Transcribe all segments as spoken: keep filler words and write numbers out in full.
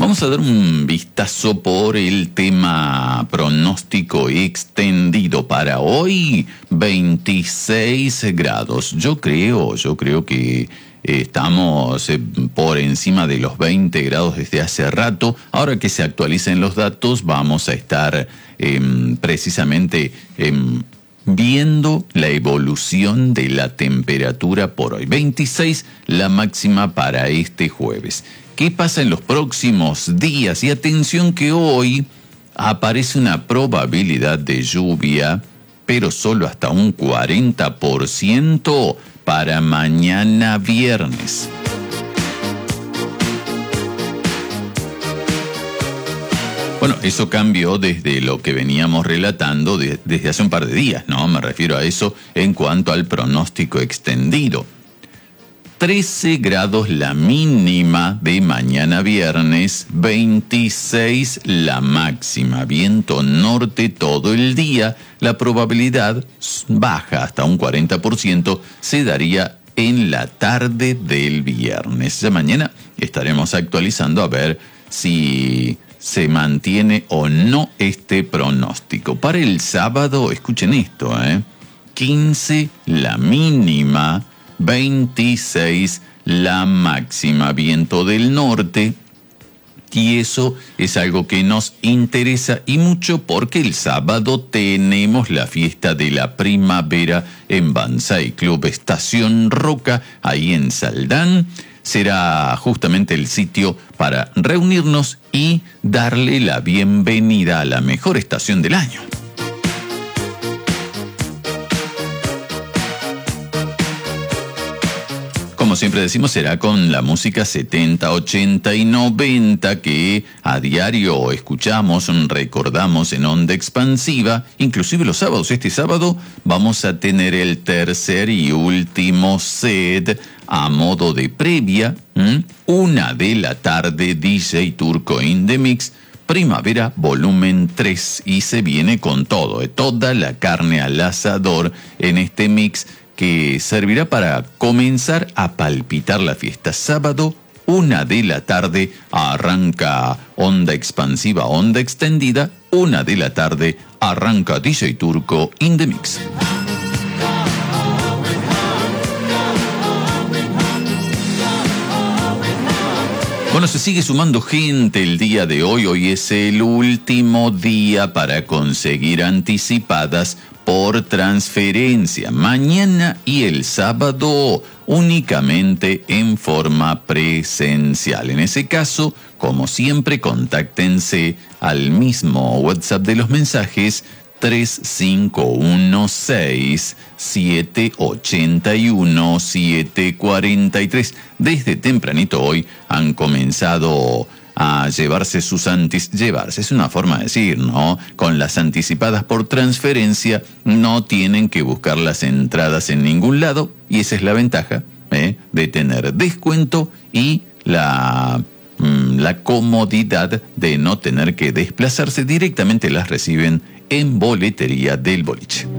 Vamos a dar un vistazo por el tema pronóstico extendido para hoy, veintiséis grados. Yo creo, yo creo que estamos por encima de los veinte grados desde hace rato. Ahora que se actualicen los datos, vamos a estar eh, precisamente eh, viendo la evolución de la temperatura por hoy. veintiséis la máxima para este jueves. ¿Qué pasa en los próximos días? Y atención que hoy aparece una probabilidad de lluvia, pero solo hasta un cuarenta por ciento para mañana viernes. Bueno, eso cambió desde lo que veníamos relatando de, desde hace un par de días, ¿no? Me refiero a eso en cuanto al pronóstico extendido. trece grados la mínima de mañana viernes, veintiséis la máxima. Viento norte todo el día. La probabilidad baja hasta un cuarenta por ciento, se daría en la tarde del viernes. Ya mañana estaremos actualizando a ver si se mantiene o no este pronóstico. Para el sábado, escuchen esto, ¿eh? quince la mínima, veintiséis la máxima, viento del norte, y eso es algo que nos interesa y mucho porque el sábado tenemos la fiesta de la primavera en Banzai Club Estación Roca, ahí en Saldán. Será justamente el sitio para reunirnos y darle la bienvenida a la mejor estación del año. Como siempre decimos, será con la música setenta, ochenta y noventa que a diario escuchamos, recordamos en Onda Expansiva, inclusive los sábados. Este sábado vamos a tener el tercer y último set a modo de previa, ¿m? Una de la tarde, D J Turco in the Mix, Primavera volumen tres, y se viene con todo, ¿eh? Toda la carne al asador en este mix que servirá para comenzar a palpitar la fiesta. Sábado, una de la tarde, arranca Onda Expansiva, Onda Extendida. Una de la tarde, arranca D J Turco in the Mix. Bueno, se sigue sumando gente el día de hoy. Hoy es el último día para conseguir anticipadas por transferencia. Mañana y el sábado únicamente en forma presencial. En ese caso, como siempre, contáctense al mismo WhatsApp de los mensajes tres cinco uno seis, siete ocho uno, siete cuatro tres. Desde tempranito hoy han comenzado a llevarse sus antis... Llevarse es una forma de decir, ¿no? Con las anticipadas por transferencia no tienen que buscar las entradas en ningún lado, y esa es la ventaja, ¿eh? de tener descuento y la... la comodidad de no tener que desplazarse. Directamente las reciben en boletería del boliche.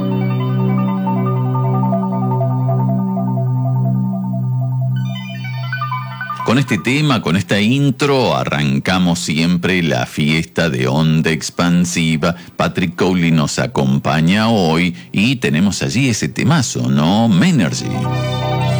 Con este tema, con esta intro, arrancamos siempre la fiesta de Onda Expansiva. Patrick Cowley nos acompaña hoy y tenemos allí ese temazo, ¿no? Menergy.